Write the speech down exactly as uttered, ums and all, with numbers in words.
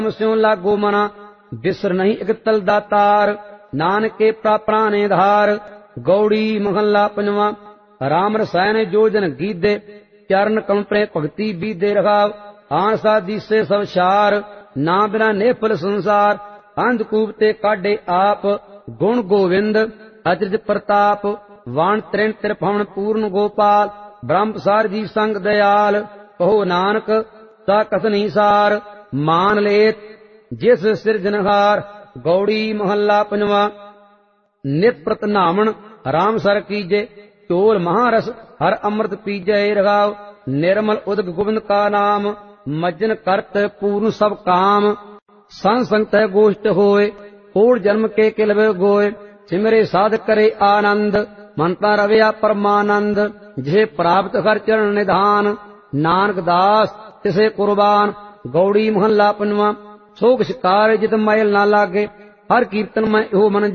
स्यों लागो मना बिसर नहीं एक तल दातार नानक के प्रापणा ने धार। गौड़ी महला पंजवा। राम रसायन जोजन गीदे चरण कंपरे भगति बीदे रखाव। आनसा दिसे सब शार ना बिना नेफल संसार। अंधकूप ते काढे आप गुण गोविंद अचरज प्रताप। वाण त्रिण त्रिभुवन पूर्ण गोपाल ब्रह्म सार जी संग दयाल। कहो नानक सा कथनी सार मान लेत जिस सिरजनहार। गौड़ी महला पंजवा। नित प्रत नामन राम सर कीजे चोल महारस हर अमृत पीजय रघाव। निर्मल उदक गोविंद का नाम मज्जन करत पूर्ण सब काम। संग संग तय गोष्ठ होए कोट जन्म के किलवे गोए। सिमरे साध करे आनंद मनता रवया परमानंद। जिसे प्राप्त हर चरण निधान नानक दास तिसे कुर्बान। गौड़ी महला पंजवा। सोख शिकार जित मैल ना लागे हर कीर्तन में हो मन